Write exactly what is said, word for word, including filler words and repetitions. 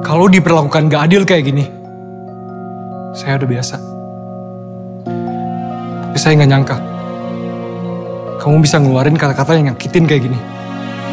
kalau diperlakukan gak adil kayak gini. Saya udah biasa. Tapi saya gak nyangka kamu bisa ngeluarin kata-kata yang nyakitin kayak gini.